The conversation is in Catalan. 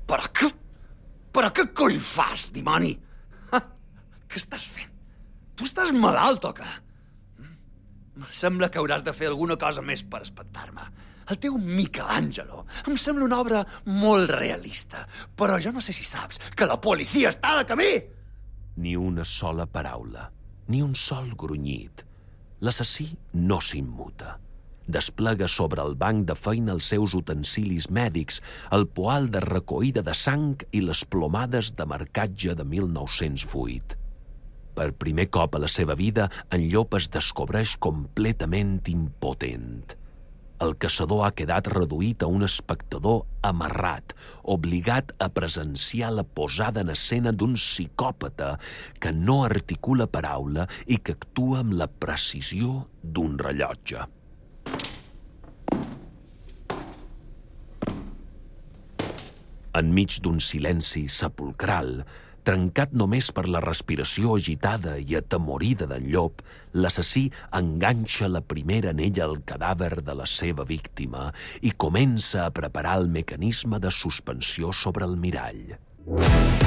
Però què? Però què coll fas, dimoni? Què estàs fent? Tu estàs malalt o què? Em sembla que hauràs de fer alguna cosa més per espantar-me. El teu Michelangelo em sembla una obra molt realista, però jo no sé si saps que la policia està de camí! Ni una sola paraula, ni un sol grunyit. L'assassí no s'immuta. Desplega sobre el banc de feina els seus utensilis mèdics, el poal de recoïda de sang i les plomades de marcatge de 1908. Per primer cop a la seva vida, en Llop es descobreix completament impotent. El caçador ha quedat reduït a un espectador amarrat, obligat a presenciar la posada en escena d'un psicòpata que no articula paraula i que actua amb la precisió d'un rellotge. Enmig d'un silenci sepulcral, trencat només per la respiració agitada i atemorida d'en Llop, l'assassí enganxa la primera anella al cadàver de la seva víctima i comença a preparar el mecanisme de suspensió sobre el mirall.